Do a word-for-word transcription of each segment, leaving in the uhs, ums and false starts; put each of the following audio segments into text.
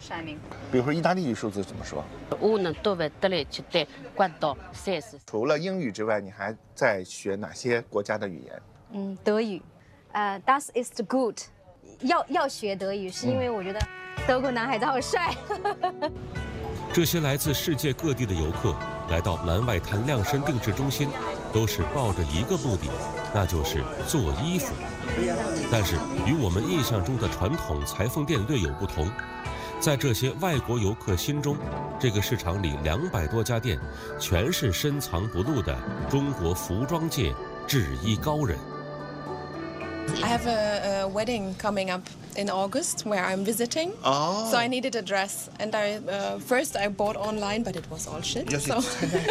shining。 比如说意大利语数字怎么说？ uno due tre quattro quattro sei。 除了英语之外，你还在学哪些国家的语言？ 嗯，德语，呃 ，Das ist gut， 要要学德语，是因为我觉得德国男孩子好帅。 这些来自世界各地的游客来到南外滩量身定制中心，都是抱着一个目的，那就是做衣服。但是与我们印象中的传统裁缝店略有不同，在这些外国游客心中，这个市场里两百多家店，全是深藏不露的中国服装界制衣高人。 I have a, a wedding coming up in August where I'm visiting. Oh. So I needed a dress, and I uh, first I bought online, but it was all shit. So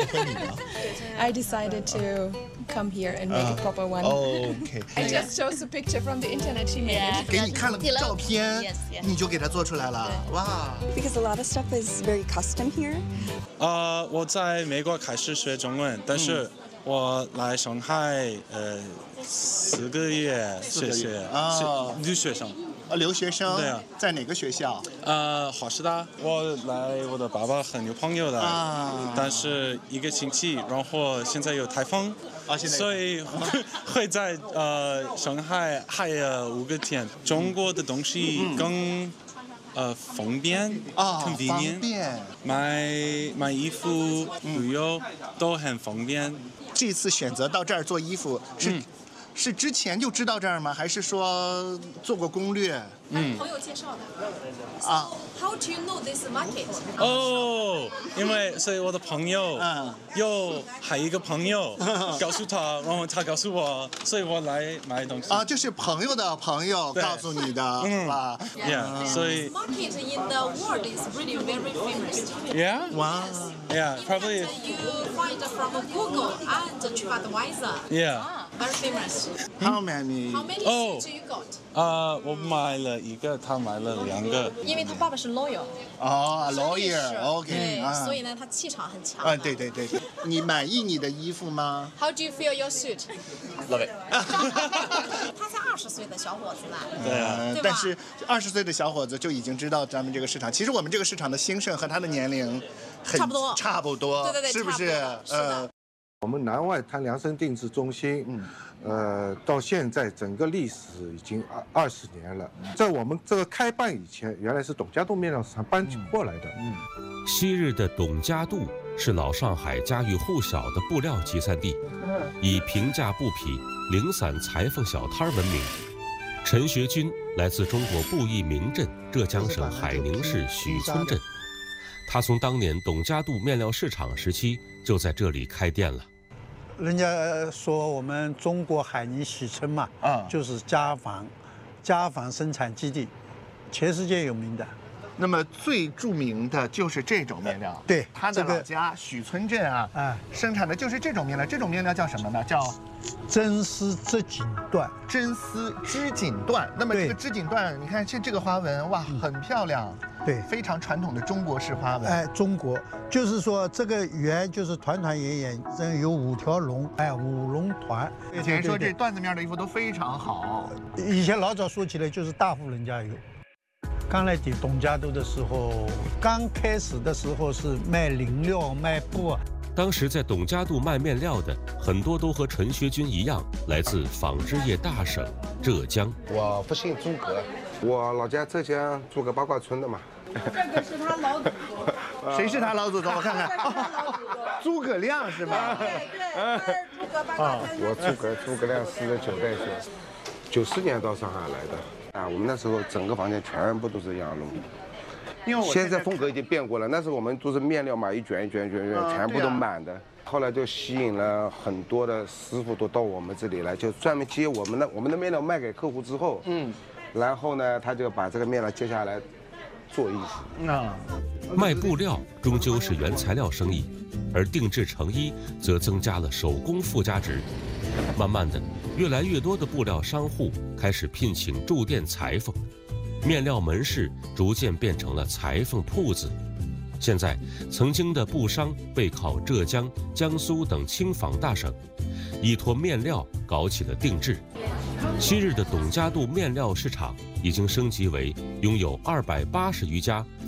I decided to come here and make a proper one. OK， I just chose a picture from the internet she made. it. 给你看了照片，你就给他做出来了，哇！ Because a lot of stuff is very custom here. 呃，我在美国开始学中文，但是我来上海呃四个月学学啊， 留学生。 啊，留学生对啊， 在哪个学校？ 呃，华师大。我来，我的爸爸很有朋友的， 啊， 但是一个星期，然后现在有台风， 啊，现在所以会会在呃上海还有五个天。中国的东西更呃方便啊，方 convenient， 便， 买买衣服、旅游都很方便。 这次选择到这儿做衣服是。 是之前就知道这儿吗？还是说做过攻略？ 嗯，朋友介绍的。 啊 How do you know this market? 哦，因为所以我的朋友， 嗯， 有还有一个朋友告诉他，然后他告诉我，所以我来买东西。 啊，就是朋友的朋友告诉你的， 嗯， 吧 Yeah， 所以 Market in the world is really very famous. Yeah， 哇 Yeah，probably. You find from Google and TripAdvisor. Yeah. Very famous. How many？ How many Oh. suits you got? 啊，我买了一个，他买了两个。 因为他爸爸是 lawyer， 哦所以是 ，lawyer，OK， 对， 啊， 所以呢，他气场很强。 啊，对对对，你满意你的衣服吗 How do you feel your suit? Love it. 他才二十岁的小伙子呢。 对啊， 对吧但是二十岁的小伙子就已经知道咱们这个市场。其实我们这个市场的兴盛和他的年龄很差不多差不多， 对对对是不是？ 差不多是的呃， 我们南外滩量身定制中心， 嗯， 呃，到现在整个历史已经二二十年了。在我们这个开办以前，原来是董家渡面料市场搬过来的。 嗯， 昔日的董家渡是老上海家喻户晓的布料集散地，以平价布匹、零散裁缝小摊儿闻名。陈学军来自中国布艺名镇浙江省海宁市许村镇，他从当年董家渡面料市场时期就在这里开店了。 人家说我们中国海宁许村嘛， 啊就是家纺，家纺生产基地，全世界有名的。 那么最著名的就是这种面料， 对他的这个老家许村镇啊， 哎生产的就是这种面料。这种面料叫什么呢？叫真丝织锦缎， 真丝织锦缎。那么这个对织锦缎，你看像这个花纹，哇，很漂亮， 对， 非常传统的中国式花纹。 哎，中国就是说这个圆就是团团圆圆，这有五条龙，哎，五龙团。 以前说这对缎子面的衣服都非常好。 对对以前老早说起来就是大户人家有。刚来抵董家渡的时候，刚开始的时候是卖lin料、卖布。 当时在董家渡卖面料的很多都和陈学军一样，来自纺织业大省浙江。 我不姓诸葛，我老家浙江诸葛八卦村的嘛。 这个是他老祖宗。 谁是他老祖宗？我看看，诸葛亮是吧？ 对对，诸葛八卦村。 我诸葛诸葛亮四十九代学，九四年到上海来的。啊，我们那时候整个房间全部都是羊绒。 因为我现在风格已经变过了，那时候我们都是面料嘛，一卷一卷一卷一卷， 啊全部都满的。后来就吸引了很多的师傅都到我们这里来，就专门接我们的我们的面料卖给客户之后，嗯，然后呢，他就把这个面料接下来做衣服。 啊， 卖布料终究是原材料生意，而定制成衣则增加了手工附加值。慢慢的，越来越多的布料商户开始聘请驻店裁缝，面料门市逐渐变成了裁缝铺子。现在，曾经的布商背靠浙江、江苏等轻纺大省，依托面料搞起了定制。昔日的董家渡面料市场已经升级为拥有二百八十余家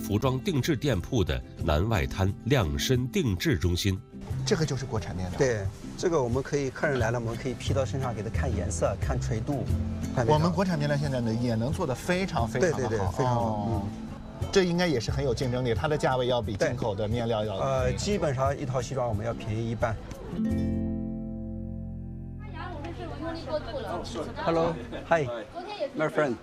服装定制店铺的南外滩量身定制中心。 这个就是国产面料。 对，这个我们可以客人来了，我们可以披到身上，给他看颜色、看垂度。 我们国产面料现在呢也能做得非常非常的好， 对对对，非常好。 哦、 嗯， 这应该也是很有竞争力，它的价位要比进口的面料要…… 呃，基本上一套西装我们要便宜一半。Hello, hi, my friend.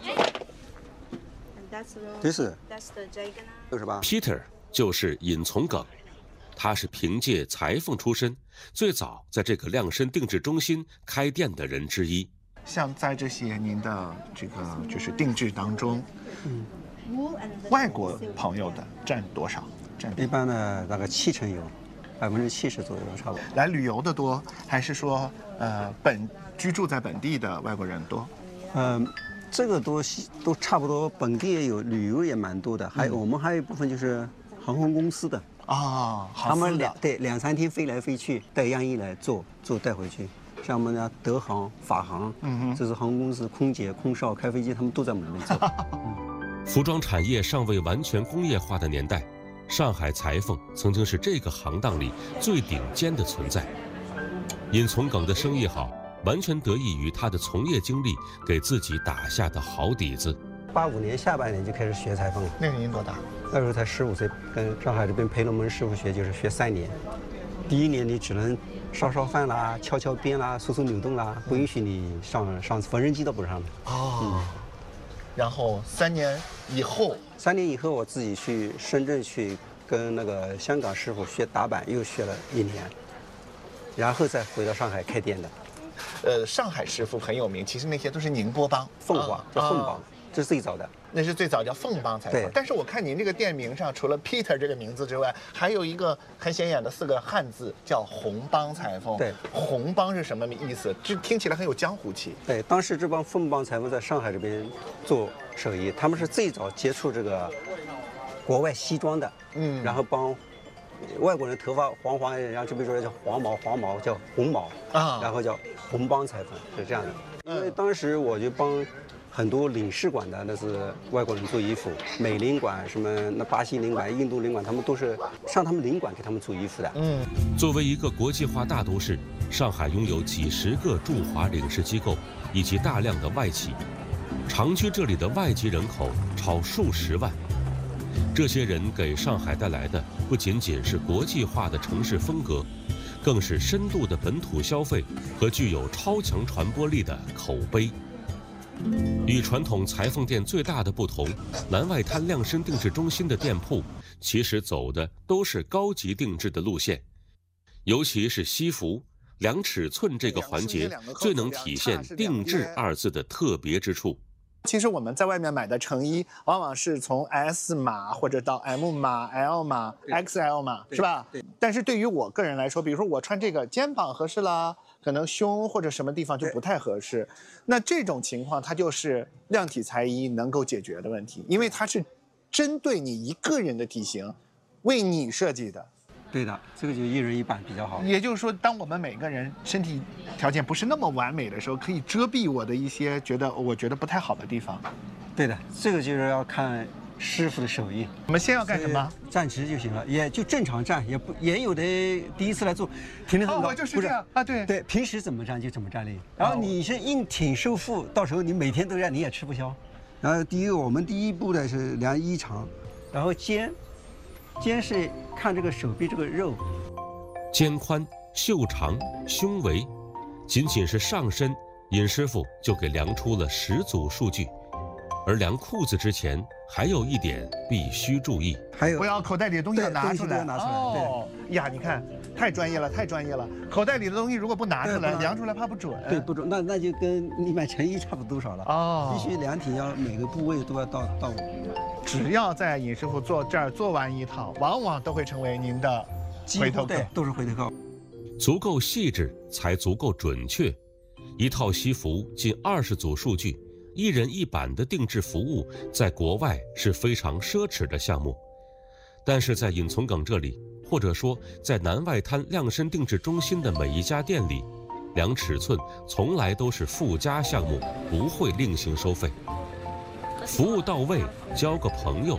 This is 六十八。 Peter 就是尹从耿，他是凭借裁缝出身，最早在这个量身定制中心开店的人之一。 像在这些您的这个就是定制当中，嗯，外国朋友的占多少？占一般呢，大概七成有，百分之七十左右差不多。 来旅游的多，还是说呃本居住在本地的外国人多？ 嗯、呃，这个都都差不多，本地也有，旅游也蛮多的。还有、嗯、我们还有一部分就是航空公司的啊， 他们两对两三天飞来飞去，带样衣来做做带回去。像我们的德航、法航，嗯这是航空公司空姐、空少、开飞机，他们都在我们那边做。 嗯、服装产业尚未完全工业化的年代，上海裁缝曾经是这个行当里最顶尖的存在。尹从耿的生意好，完全得益于他的从业经历给自己打下的好底子。 八五年下半年就开始学裁缝了， 那个您多大？ 那时候才十五岁，跟上海这边培龙门师傅学，就是学三年。第一年你只能烧烧饭啦、敲敲边啦、搓搓扭动啦，不允许你上上缝纫机都不上的。 哦。嗯、然后三年以后， 三年以后我自己去深圳去跟那个香港师傅学打板，又学了一年，然后再回到上海开店的。 呃，上海师傅很有名，其实那些都是宁波帮、 凤凰，叫凤帮，这是最早的。 那是最早叫凤帮裁缝。但是我看您这个店名上，除了 Peter 这个名字之外，还有一个很显眼的四个汉字，叫红帮裁缝。 对， 红帮是什么意思？这听起来很有江湖气。 对，当时这帮凤帮裁缝在上海这边做手艺，他们是最早接触这个国外西装的，嗯，然后帮外国人头发黄黄，然后这边说叫黄毛，黄毛叫红毛啊，然后叫红帮裁缝，是这样的。因为当时我就帮很多领事馆的那是外国人做衣服，美领馆什么那巴西领馆、印度领馆，他们都是上他们领馆给他们做衣服的。 嗯，作为一个国际化大都市，上海拥有几十个驻华领事机构以及大量的外企，常居这里的外籍人口超数十万。这些人给上海带来的不仅仅是国际化的城市风格，更是深度的本土消费和具有超强传播力的口碑。与传统裁缝店最大的不同，南外滩量身定制中心的店铺其实走的都是高级定制的路线，尤其是西服量尺寸这个环节最能体现定制二字的特别之处。 其实我们在外面买的成衣，往往是从 S 码或者到 M 码、L 码、X L 码，是吧？对。但是对于我个人来说，比如说我穿这个肩膀合适啦，可能胸或者什么地方就不太合适。那这种情况，它就是量体裁衣能够解决的问题，因为它是针对你一个人的体型，为你设计的。 对的，这个就一人一版比较好。 也就是说，当我们每个人身体条件不是那么完美的时候，可以遮蔽我的一些觉得我觉得不太好的地方。 对的，这个就是要看师傅的手艺。 我们先要干什么？ 站直就行了，也就正常站，也不也有的第一次来做，挺得很高。 哦，就是这样啊，对对，平时怎么站就怎么站立。然后你是硬挺瘦腹，到时候你每天都这样，你也吃不消。然后第一个，我们第一步呢是量衣长，然后肩。肩是看这个手臂这个肉， 肩宽、袖长、胸围，仅仅是上身，尹师傅就给量出了十组数据。而量裤子之前，还有一点必须注意， 还有不要口袋里的东西要拿出来。 拿出来。哦呀，你看，太专业了，太专业了。口袋里的东西如果不拿出来，量出来怕不准。 对，不准，那那就跟你买成衣差不多少了。哦，必须量体要每个部位都要到到。 只要在尹师傅做这儿做完一套，往往都会成为您的回头客， 都是回头客。 足够细致才足够准确。一套西服近二十组数据，一人一版的定制服务，在国外是非常奢侈的项目，但是在尹从耿这里，或者说在南外滩量身定制中心的每一家店里，量尺寸从来都是附加项目，不会另行收费。服务到位，交个朋友，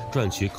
赚取口